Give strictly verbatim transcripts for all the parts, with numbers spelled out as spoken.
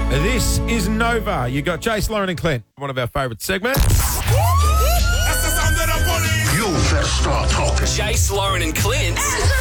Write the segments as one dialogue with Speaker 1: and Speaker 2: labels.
Speaker 1: This is Nova. You got Jace, Lauren and Clint. One of our favourite segments.
Speaker 2: You better start talking.
Speaker 3: Jace, Lauren and Clint.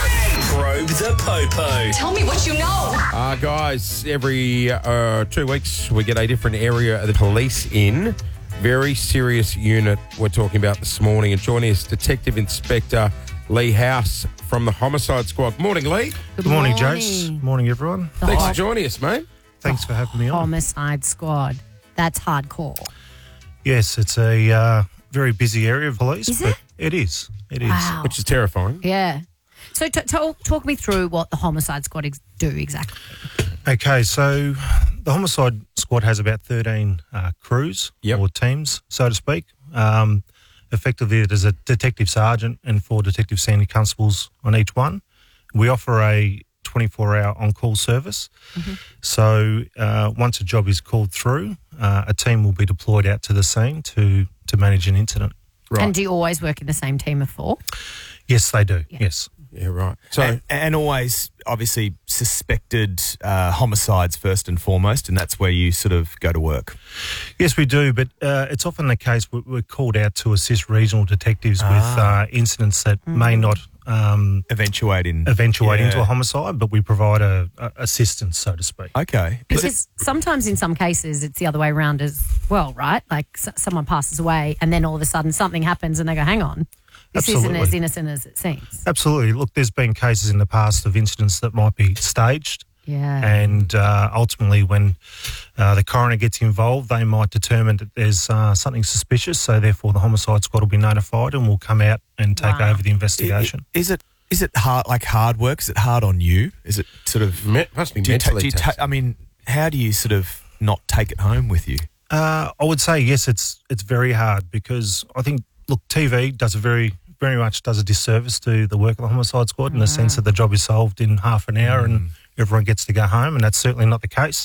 Speaker 3: Probe the Popo.
Speaker 4: Tell me what you know.
Speaker 1: Uh, guys, every uh, two weeks we get a different area of the police in. Very serious unit we're talking about this morning. And joining us, Detective Inspector Lee House from the Homicide Squad. Morning, Lee.
Speaker 5: Good morning, Jace. Morning, everyone.
Speaker 4: The
Speaker 1: Thanks
Speaker 4: ho-
Speaker 1: for joining us, mate.
Speaker 5: Thanks for having me on.
Speaker 4: Homicide Squad. That's hardcore.
Speaker 5: Yes, it's a uh, very busy area of police.
Speaker 4: Is
Speaker 5: but
Speaker 4: it?
Speaker 5: It is. It is.
Speaker 4: Wow.
Speaker 1: Which is terrifying.
Speaker 4: Yeah. So t- talk, talk me through what the Homicide Squad ex- do exactly.
Speaker 5: Okay, so the Homicide Squad has about thirteen uh, crews
Speaker 1: Yep.
Speaker 5: or teams, so to speak. Um, effectively, there's a detective sergeant and four detective senior constables on each one. We offer a twenty-four hour on-call service.
Speaker 4: Mm-hmm.
Speaker 5: So uh, once a job is called through, uh, a team will be deployed out to the scene to, to manage an incident.
Speaker 1: Right.
Speaker 4: And do you always work in the same team of four?
Speaker 5: Yes, they do.
Speaker 4: Yeah.
Speaker 5: Yes.
Speaker 1: Yeah, right. So,
Speaker 6: And, and always, obviously, suspected uh, homicides first and foremost, and that's where you sort of go to work.
Speaker 5: Yes, we do, but uh, it's often the case we- we're called out to assist regional detectives with
Speaker 6: Ah.
Speaker 5: uh, incidents that may not um,
Speaker 6: Eventuate in.
Speaker 5: eventuate
Speaker 6: Yeah.
Speaker 5: into a homicide, but we provide a, a assistance, so to speak.
Speaker 6: Okay.
Speaker 4: Because sometimes in some cases it's the other way around as well, right? Like s- someone passes away and then all of a sudden something happens and they go, hang on, this isn't
Speaker 5: Absolutely.
Speaker 4: as innocent as it seems.
Speaker 5: Absolutely. Look, there's been cases in the past of incidents that might be staged,
Speaker 4: Yeah.
Speaker 5: and uh, ultimately when uh, the coroner gets involved, they might determine that there's uh, something suspicious, so therefore the homicide squad will be notified and will come out and take
Speaker 4: Wow.
Speaker 5: over the investigation.
Speaker 6: I- Is it is it hard, like hard work? Is it hard on you? Is it sort of.
Speaker 1: me- must be
Speaker 6: do you ta-
Speaker 1: mentally
Speaker 6: do you ta-
Speaker 1: taxing.
Speaker 6: I mean, how do you sort of not take it home with you?
Speaker 5: Uh, I would say yes. It's it's very hard because I think look, T V does a very very much does a disservice to the work of the homicide squad in the sense that the job is solved in half an hour and everyone gets to go home, and that's certainly not the case.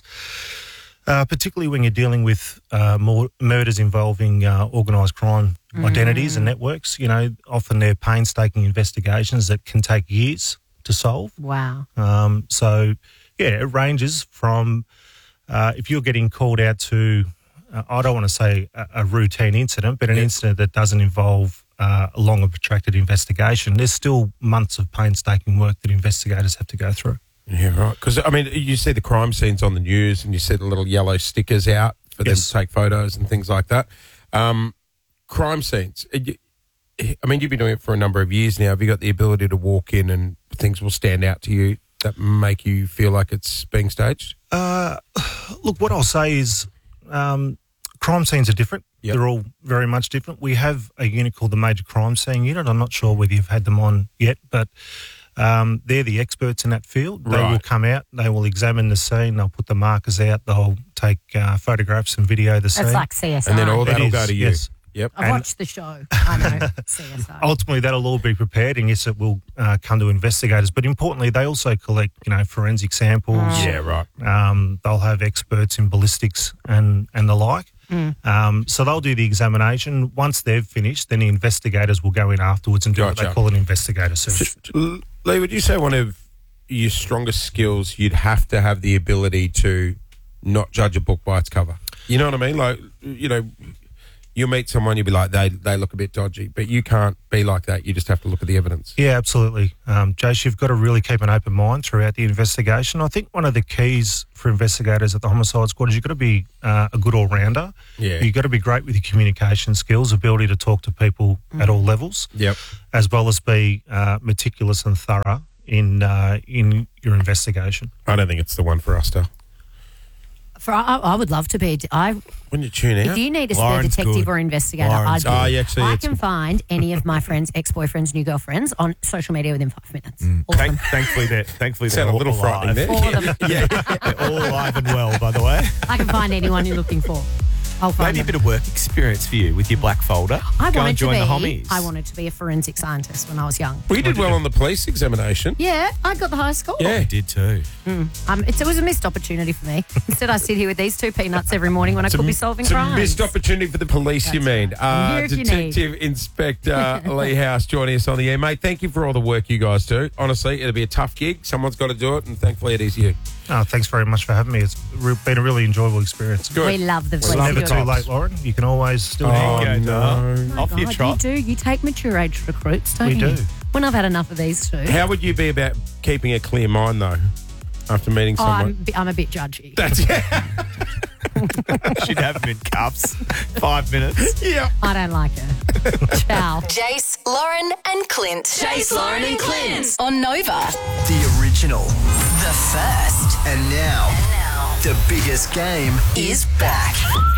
Speaker 5: Uh, particularly when you're dealing with uh, more murders involving uh, organised crime identities and networks. You know, often they're painstaking investigations that can take years to solve.
Speaker 4: Wow.
Speaker 5: Um, so, yeah, it ranges from uh, if you're getting called out to, uh, I don't want to say a, a routine incident, but an
Speaker 1: Yeah.
Speaker 5: incident that doesn't involve uh, a long and protracted investigation, there's still months of painstaking work that investigators have to go through.
Speaker 1: yeah, right. Because, I mean, you see the crime scenes on the news and you see the little yellow stickers out for them
Speaker 5: Yes.
Speaker 1: to take photos and things like that. Um, crime scenes. uh, you- I mean, you've been doing it for a number of years now. Have you got the ability to walk in and things will stand out to you that make you feel like it's being staged?
Speaker 5: Uh, look, what I'll say is um, crime scenes are different.
Speaker 1: Yep.
Speaker 5: They're all very much different. We have a unit called the Major Crime Scene Unit. I'm not sure whether you've had them on yet, but um, they're the experts in that field. They
Speaker 1: Right.
Speaker 5: will come out, they will examine the scene, they'll put the markers out, they'll take uh, photographs and video the scene.
Speaker 4: That's like C S I.
Speaker 1: And then all
Speaker 5: It
Speaker 1: that'll
Speaker 5: is,
Speaker 1: go to you.
Speaker 5: yes.
Speaker 1: Yep.
Speaker 4: I've
Speaker 5: and-
Speaker 4: watched the show. I know. C S I.
Speaker 5: Ultimately, that'll all be prepared, and yes, it will uh, come to investigators. But importantly, they also collect, you know, forensic samples.
Speaker 1: Yeah, right.
Speaker 5: Um, they'll have experts in ballistics and, and the like. Um, so they'll do the examination. Once they've finished, then the investigators will go in afterwards and do what
Speaker 1: Gotcha.
Speaker 5: they call an investigator search.
Speaker 1: L- Lee, would you say one of your strongest skills, you'd have to have the ability to not judge a book by its cover? You know what I mean? Like, you know, you'll meet someone, you'll be like, they they look a bit dodgy, but you can't be like that. You just have to look at the evidence.
Speaker 5: Yeah, absolutely. Um, Jace, you've got to really keep an open mind throughout the investigation. I think one of the keys for investigators at the Homicide Squad is you've got to be uh, a good all-rounder.
Speaker 1: Yeah.
Speaker 5: You've got to be great with your communication skills, ability to talk to people at all levels,
Speaker 1: Yep.
Speaker 5: as well as be uh, meticulous and thorough in uh, in your investigation.
Speaker 1: I don't think it's the one for us, though.
Speaker 4: For, I, I would love to be. I,
Speaker 1: When you tune
Speaker 4: if
Speaker 1: out.
Speaker 4: you need a spare
Speaker 6: Lauren's
Speaker 4: detective
Speaker 6: good.
Speaker 4: or investigator,
Speaker 6: Lauren's
Speaker 4: I'd be.
Speaker 1: Oh, yeah, actually,
Speaker 4: I
Speaker 1: it's-
Speaker 4: can find any of my friends' ex-boyfriends, new girlfriends on social media within five minutes. All of
Speaker 6: Thank,
Speaker 4: them.
Speaker 6: thankfully, they're, thankfully they're
Speaker 1: Sound a
Speaker 6: all
Speaker 1: little frightening
Speaker 6: alive.
Speaker 1: there.
Speaker 4: All of them.
Speaker 6: Yeah, they're all alive and well, by the way.
Speaker 4: I can find anyone you're looking for. I'll find
Speaker 6: Maybe a
Speaker 4: them.
Speaker 6: bit of work experience for you with your black folder.
Speaker 4: I
Speaker 6: Go
Speaker 4: wanted
Speaker 6: and
Speaker 4: to
Speaker 6: join
Speaker 4: be.
Speaker 6: the hommies.
Speaker 4: I wanted to be a forensic scientist when I was young.
Speaker 1: We did well on the police examination.
Speaker 4: Yeah, I got the highest score.
Speaker 1: Yeah.
Speaker 6: I did too.
Speaker 4: Um, it's, it was a missed opportunity for me. Instead, I sit here with these two peanuts every morning when I could be solving
Speaker 1: It's a
Speaker 4: crimes.
Speaker 1: missed opportunity for the police, you mean.
Speaker 4: I'm
Speaker 1: Uh,
Speaker 4: here if you
Speaker 1: Detective Inspector Lee House joining us on the air, mate. Thank you for all the work you guys do. Honestly, it'll be a tough gig. Someone's got to do it, and thankfully it is you.
Speaker 5: Oh, thanks very much for having me. It's re- been a really enjoyable experience.
Speaker 1: Good.
Speaker 4: We love the
Speaker 5: It's
Speaker 4: police.
Speaker 5: never
Speaker 4: We
Speaker 5: too
Speaker 4: do.
Speaker 5: late, Lauren. You can always do it
Speaker 1: Oh,
Speaker 5: again.
Speaker 6: Go,
Speaker 1: no.
Speaker 6: duh. Off
Speaker 4: God,
Speaker 6: your trot.
Speaker 4: You do. You take mature age recruits, don't
Speaker 5: We
Speaker 4: you?
Speaker 5: do.
Speaker 4: When I've had enough of these two.
Speaker 1: How would you be about keeping a clear mind, though, after meeting
Speaker 4: Oh,
Speaker 1: someone?
Speaker 4: I'm, bi- I'm a bit judgy.
Speaker 1: That's
Speaker 6: She'd have him in cuffs. Five minutes.
Speaker 1: yeah.
Speaker 4: I don't like her. Ciao.
Speaker 3: Jace, Lauren, and Clint. Jace, Lauren, and Clint on Nova.
Speaker 7: The original.
Speaker 3: The first
Speaker 7: And now, the biggest game
Speaker 3: is back.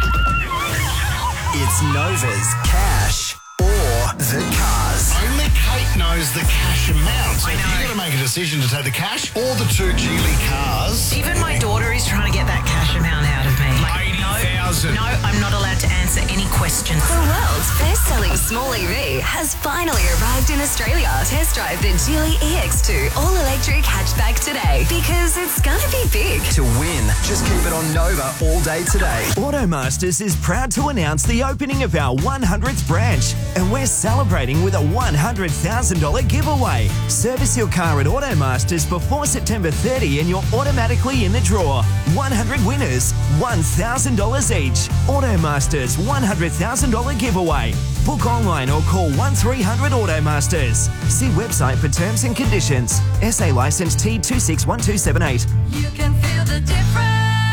Speaker 7: It's Nova's Cash or the Cars.
Speaker 2: Only Kate knows the cash amount. So
Speaker 8: I
Speaker 2: if
Speaker 8: know.
Speaker 2: you've got to make a decision to take the cash or the two Geely cars.
Speaker 8: Even my daughter is trying to get that cash amount out of me. Like, no,
Speaker 2: eighty thousand.
Speaker 8: no, I'm not allowed to answer any questions.
Speaker 3: The world's best-selling small E V has finally arrived in Australia. Test drive the Geely E X two all-electric hatchback today because it's gonna be big.
Speaker 7: To win, just keep it on Nova all day today.
Speaker 9: Automasters is proud to announce the opening of our one hundredth branch, and we're celebrating with a one hundred thousand dollars giveaway. Service your car at Automasters before September thirtieth and you're automatically in the draw. one hundred winners, one thousand dollars each. Automasters one hundred thousand dollars giveaway. Book online or call one three hundred Automasters. See website for terms and conditions. S A license T two six one two seven eight.
Speaker 3: You can feel the difference.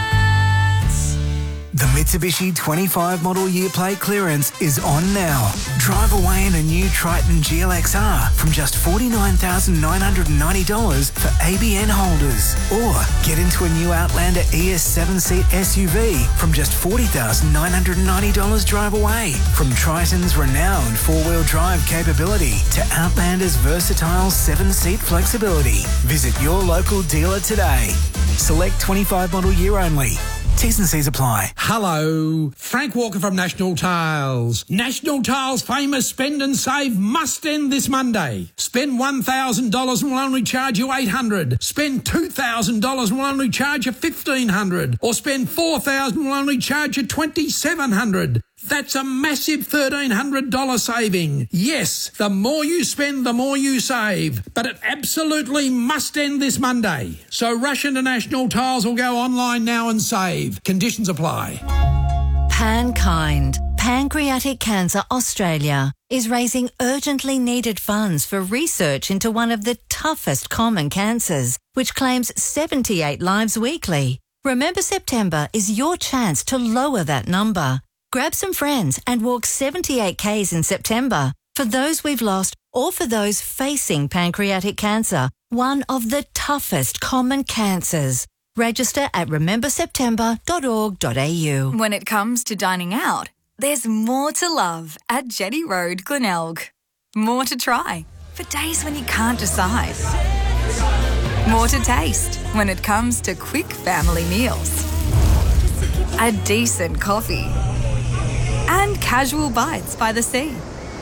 Speaker 10: The Mitsubishi twenty-five model year plate clearance is on now. Drive away in a new Triton G L X R from just forty-nine thousand nine hundred ninety dollars for A B N holders. Or get into a new Outlander E S seven seat S U V from just forty thousand nine hundred ninety dollars drive away. From Triton's renowned four-wheel drive capability to Outlander's versatile seven seat flexibility. Visit your local dealer today. Select twenty-five model year only. T's and C's apply.
Speaker 11: Hello, Frank Walker from National Tiles. National Tiles' famous spend and save must end this Monday. Spend one thousand dollars and we'll only charge you eight hundred dollars. Spend two thousand dollars and we'll only charge you fifteen hundred dollars. Or spend four thousand dollars and we'll only charge you twenty-seven hundred dollars. That's a massive thirteen hundred dollars saving. Yes, the more you spend, the more you save. But it absolutely must end this Monday. So rush into National Tiles or go online now and save. Conditions apply.
Speaker 12: Pankind, Pancreatic Cancer Australia, is raising urgently needed funds for research into one of the toughest common cancers, which claims seventy-eight lives weekly. Remember September is your chance to lower that number. Grab some friends and walk seventy-eight kays in September for those we've lost or for those facing pancreatic cancer, one of the toughest common cancers. Register at remember september dot org dot a u.
Speaker 13: When it comes to dining out, there's more to love at Jetty Road, Glenelg. More to try for days when you can't decide. More to taste when it comes to quick family meals. A decent coffee. And casual bites by the sea.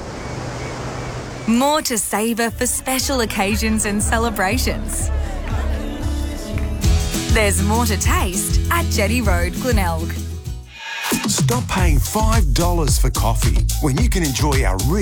Speaker 13: More to savour for special occasions and celebrations. There's more to taste at Jetty Road, Glenelg.
Speaker 14: Stop paying five dollars for coffee when you can enjoy our